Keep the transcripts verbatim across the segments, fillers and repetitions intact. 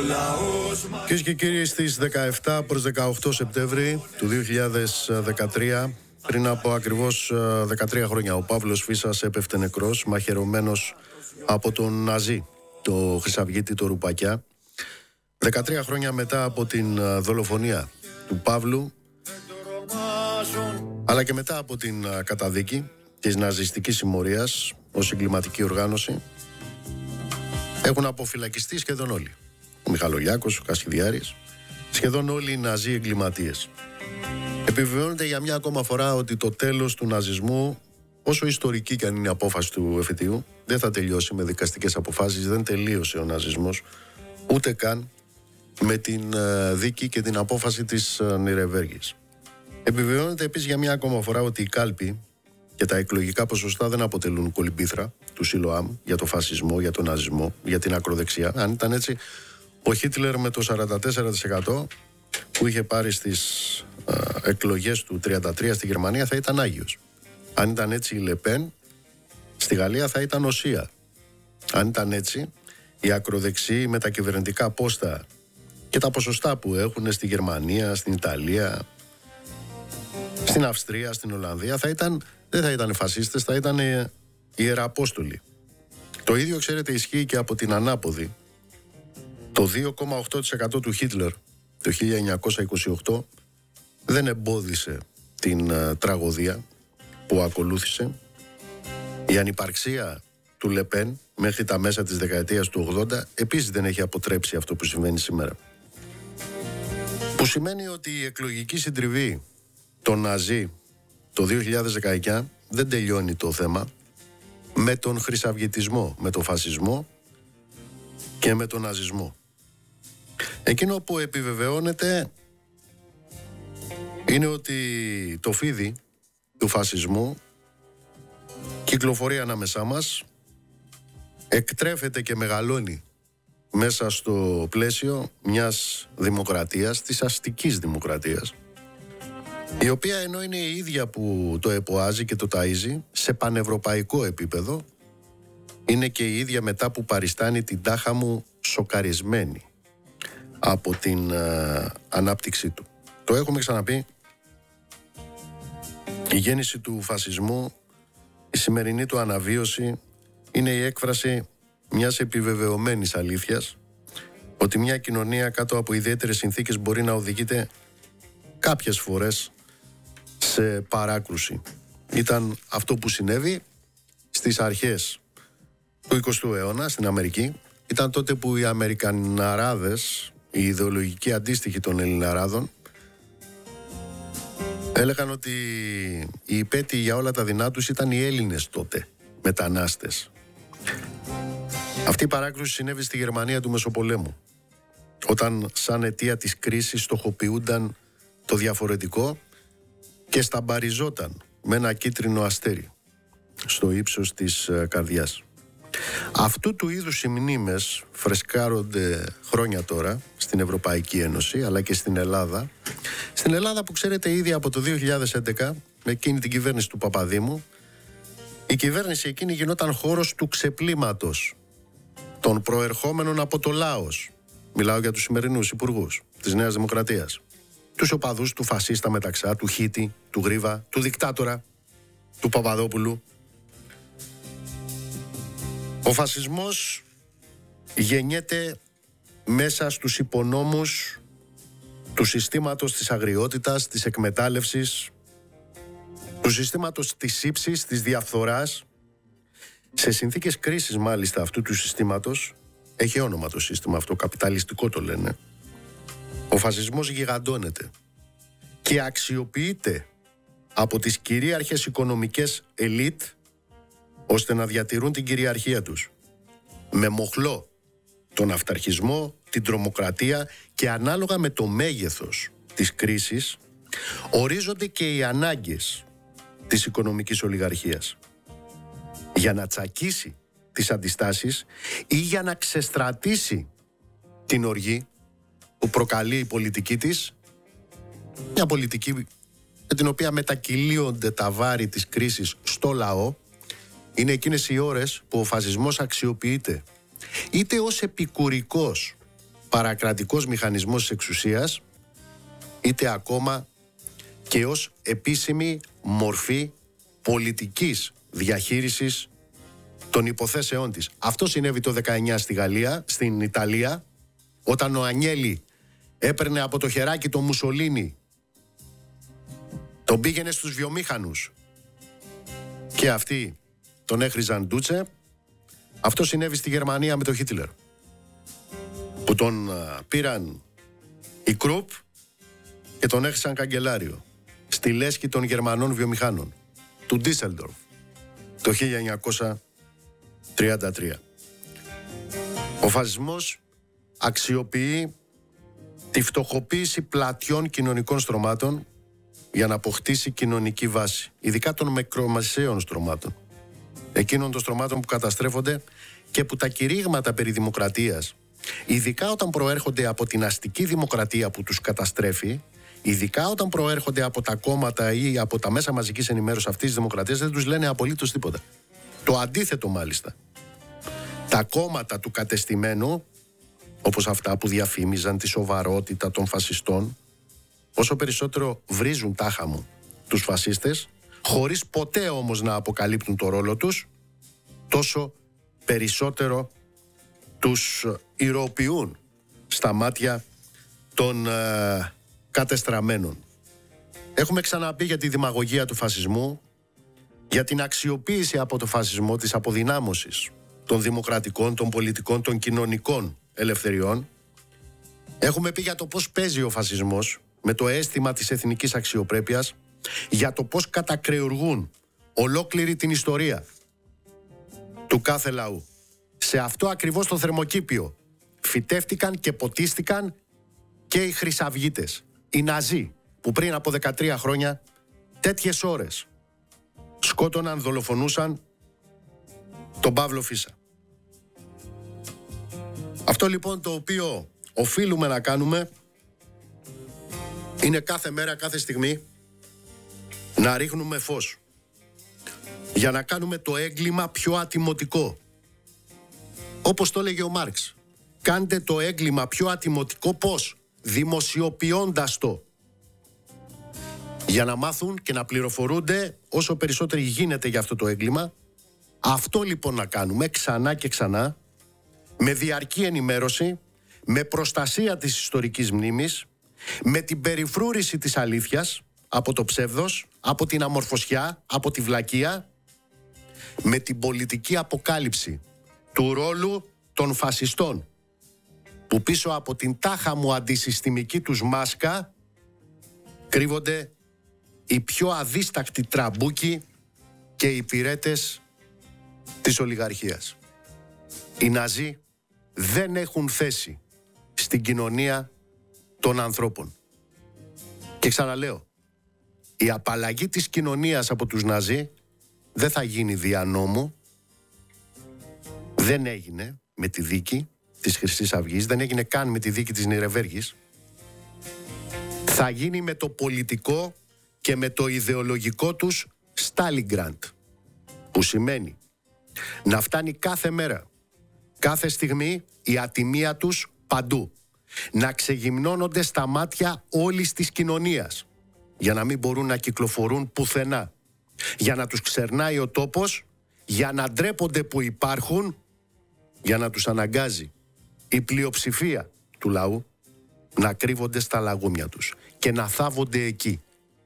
Κυρίες και κύριοι, στις δεκαεπτά προς δεκαοκτώ Σεπτέμβρη του δύο χιλιάδες δεκατρία, πριν από ακριβώς δεκατρία χρόνια, ο Παύλος Φύσας έπεφτε νεκρός, μαχαιρωμένος από τον Ναζί, το Χρυσαυγίτη, το Ρουπακιά. δεκατρία χρόνια μετά από την δολοφονία του Παύλου, αλλά και μετά από την καταδίκη της ναζιστικής συμμορίας ως εγκληματική οργάνωση, έχουν αποφυλακιστεί σχεδόν όλοι. Ο Μιχαλολιάκος, ο Κασιδιάρης, σχεδόν όλοι οι ναζί εγκληματίες. Επιβεβαιώνεται για μια ακόμα φορά ότι το τέλος του ναζισμού, όσο ιστορική και αν είναι η απόφαση του εφετείου, δεν θα τελειώσει με δικαστικές αποφάσεις. Δεν τελείωσε ο ναζισμός ούτε καν με την δίκη και την απόφαση της Νιρεμβέργης. Επιβεβαιώνεται επίσης για μια ακόμα φορά ότι η κάλπη και τα εκλογικά ποσοστά δεν αποτελούν κολυμπήθρα του ΣΥΛΟΑΜ για το φασισμό, για τον ναζισμό, για την ακροδεξιά. Αν ήταν έτσι, ο Χίτλερ με το σαράντα τέσσερα τοις εκατό που είχε πάρει στις α, εκλογές του τριάντα τρία στη Γερμανία θα ήταν άγιος. Αν ήταν έτσι η Λεπέν, στη Γαλλία θα ήταν οσία. Αν ήταν έτσι, οι ακροδεξιοί με τα κυβερνητικά πόστα και τα ποσοστά που έχουν στη Γερμανία, στην Ιταλία, στην Αυστρία, στην Ολλανδία, θα ήταν, δεν θα ήταν φασίστες, θα ήταν ιεραπόστολοι. Το ίδιο, ξέρετε, ισχύει και από την ανάποδη. Το δύο κόμμα οκτώ τοις εκατό του Χίτλερ το χίλια εννιακόσια είκοσι οκτώ δεν εμπόδισε την uh, τραγωδία που ακολούθησε. Η ανυπαρξία του Λεπέν μέχρι τα μέσα της δεκαετίας του ογδόντα επίσης δεν έχει αποτρέψει αυτό που συμβαίνει σήμερα. Που σημαίνει ότι η εκλογική συντριβή των Ναζί το δύο χιλιάδες δεκαεννιά δεν τελειώνει το θέμα με τον χρυσαυγητισμό, με τον φασισμό και με τον ναζισμό. Εκείνο που επιβεβαιώνεται είναι ότι το φίδι του φασισμού κυκλοφορεί ανάμεσά μας, εκτρέφεται και μεγαλώνει μέσα στο πλαίσιο μιας δημοκρατίας, της αστικής δημοκρατίας, η οποία ενώ είναι η ίδια που το εποάζει και το ταΐζει σε πανευρωπαϊκό επίπεδο, είναι και η ίδια μετά που παριστάνει την τάχα μου σοκαρισμένη από την uh, ανάπτυξή του. Το έχουμε ξαναπεί, η γέννηση του φασισμού, η σημερινή του αναβίωση είναι η έκφραση μιας επιβεβαιωμένης αλήθειας, ότι μια κοινωνία κάτω από ιδιαίτερες συνθήκες μπορεί να οδηγείται κάποιες φορές σε παράκρουση. Ήταν αυτό που συνέβη στις αρχές του εικοστού αιώνα στην Αμερική. Ήταν τότε που οι Αμερικαναράδες, οι ιδεολογικοί αντίστοιχοι των Ελληναράδων, έλεγαν ότι οι υπέτειοι για όλα τα δεινά τους ήταν οι Έλληνες τότε, μετανάστες. Αυτή η παράκρουση συνέβη στη Γερμανία του Μεσοπολέμου, όταν σαν αιτία της κρίσης στοχοποιούνταν το διαφορετικό και σταμπαριζόταν με ένα κίτρινο αστέρι στο ύψος της καρδιάς. Αυτού του είδους οι μνήμες φρεσκάρονται χρόνια τώρα στην Ευρωπαϊκή Ένωση αλλά και στην Ελλάδα. Στην Ελλάδα που ξέρετε ήδη από το δύο χιλιάδες έντεκα, με εκείνη την κυβέρνηση του Παπαδήμου, η κυβέρνηση εκείνη γινόταν χώρος του ξεπλήματος των προερχόμενων από το Λάος. Μιλάω για τους σημερινούς υπουργούς της Νέας Δημοκρατίας. Τους οπαδούς του φασίστα μεταξά, του Χίτη, του Γρίβα, του δικτάτορα, του Παπαδόπουλου. Ο φασισμός γεννιέται μέσα στους υπονόμους του συστήματος της αγριότητας, της εκμετάλλευσης, του συστήματος της ύψης, της διαφθοράς. Σε συνθήκες κρίσης μάλιστα αυτού του συστήματος, έχει όνομα το σύστημα αυτό, καπιταλιστικό το λένε, ο φασισμός γιγαντώνεται και αξιοποιείται από τις κυρίαρχες οικονομικές ελίτ ώστε να διατηρούν την κυριαρχία τους με μοχλό τον αυταρχισμό, την τρομοκρατία, και ανάλογα με το μέγεθος της κρίσης ορίζονται και οι ανάγκες της οικονομικής ολιγαρχίας για να τσακίσει τις αντιστάσεις ή για να ξεστρατήσει την οργή που προκαλεί η πολιτική της, μια πολιτική με την οποία μετακυλίονται τα βάρη της κρίσης στο λαό. Είναι εκείνες οι ώρες που ο φασισμός αξιοποιείται είτε ως επικουρικός παρακρατικός μηχανισμός της εξουσίας, είτε ακόμα και ως επίσημη μορφή πολιτικής διαχείρισης των υποθέσεών της. Αυτό συνέβη το δεκαεννιά στη Γαλλία, στην Ιταλία, όταν ο Ανιέλη έπαιρνε από το χεράκι τον Μουσολίνι, τον πήγαινε στους βιομήχανους και αυτοί τον έχριζαν ντούτσε. Αυτό συνέβη στη Γερμανία με τον Χίτλερ, που τον α, πήραν οι Κρουπ και τον έχρισαν καγκελάριο στη λέσχη των Γερμανών βιομηχάνων του Ντίσελντορφ το χίλια εννιακόσια τριάντα τρία. Ο φασισμός αξιοποιεί τη φτωχοποίηση πλατιών κοινωνικών στρωμάτων για να αποκτήσει κοινωνική βάση, ειδικά των μικρομεσαίων στρωμάτων, εκείνων των στρωμάτων που καταστρέφονται και που τα κηρύγματα περί δημοκρατίας, ειδικά όταν προέρχονται από την αστική δημοκρατία που τους καταστρέφει, ειδικά όταν προέρχονται από τα κόμματα ή από τα μέσα μαζικής ενημέρωσης αυτής της δημοκρατίας, δεν τους λένε απολύτως τίποτα. Το αντίθετο μάλιστα. Τα κόμματα του κατεστημένου, όπως αυτά που διαφήμιζαν τη σοβαρότητα των φασιστών, όσο περισσότερο βρίζουν τάχα μου τους φασίστες, χωρίς ποτέ όμως να αποκαλύπτουν το ρόλο τους, τόσο περισσότερο τους ηρωοποιούν στα μάτια των ε, κατεστραμμένων. Έχουμε ξαναπεί για τη δημαγωγία του φασισμού, για την αξιοποίηση από το φασισμό της αποδυνάμωσης των δημοκρατικών, των πολιτικών, των κοινωνικών ελευθεριών. Έχουμε πει για το πώς παίζει ο φασισμός με το αίσθημα της εθνικής αξιοπρέπειας, για το πώς κατακρεουργούν ολόκληρη την ιστορία του κάθε λαού. Σε αυτό ακριβώς το θερμοκήπιο φυτεύτηκαν και ποτίστηκαν και οι χρυσαυγίτες, οι Ναζί, που πριν από δεκατρία χρόνια τέτοιες ώρες σκότωναν, δολοφονούσαν τον Παύλο Φίσα. Αυτό λοιπόν το οποίο οφείλουμε να κάνουμε είναι κάθε μέρα, κάθε στιγμή να ρίχνουμε φως για να κάνουμε το έγκλημα πιο ατιμωτικό. Όπως το έλεγε ο Μάρξ, κάντε το έγκλημα πιο ατιμωτικό πώς? Δημοσιοποιώντας το, για να μάθουν και να πληροφορούνται όσο περισσότεροι γίνεται για αυτό το έγκλημα. Αυτό λοιπόν να κάνουμε ξανά και ξανά, με διαρκή ενημέρωση, με προστασία της ιστορικής μνήμης, με την περιφρούρηση της αλήθειας από το ψεύδος, από την αμορφωσιά, από τη βλακεία, με την πολιτική αποκάλυψη του ρόλου των φασιστών, που πίσω από την τάχα μου αντισυστημική τους μάσκα κρύβονται οι πιο αδίστακτοι τραμπούκοι και οι υπηρέτες της ολιγαρχίας. Οι Ναζί δεν έχουν θέση στην κοινωνία των ανθρώπων. Και ξαναλέω, η απαλλαγή της κοινωνίας από τους Ναζί δεν θα γίνει δια νόμου, δεν έγινε με τη δίκη της Χρυσής Αυγής, δεν έγινε καν με τη δίκη της Νιρεβέργης. Θα γίνει με το πολιτικό και με το ιδεολογικό τους Στάλιγκραντ, που σημαίνει να φτάνει κάθε μέρα, κάθε στιγμή η ατιμία τους παντού, να ξεγυμνώνονται στα μάτια όλης της κοινωνίας, για να μην μπορούν να κυκλοφορούν πουθενά, για να τους ξερνάει ο τόπος, για να ντρέπονται που υπάρχουν, για να τους αναγκάζει η πλειοψηφία του λαού να κρύβονται στα λαγούμια τους και να θάβονται εκεί.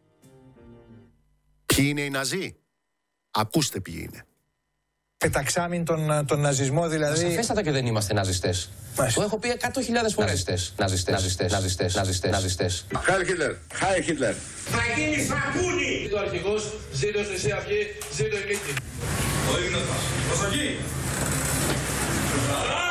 Ποιοι είναι οι Ναζί? Ακούστε ποιοι είναι. Πεταξάμιν τον, τον ναζισμό, δηλαδή. Σαφέστατα και δεν είμαστε ναζιστές. Το έχω πει εκατό χιλιάδες φορές. Ναζιστές, ναζιστές, ναζιστές, ναζιστές, ναζιστές, ναζιστές. Χάι Χίτλερ, Χάι Χίτλερ. Θα γίνει σαπούνι! Ζήτω ο αρχηγός, ζήτω η Χρυσή Αυγή, ζήτω η νίκη. Ο Ήγνος μας. Προσοχή!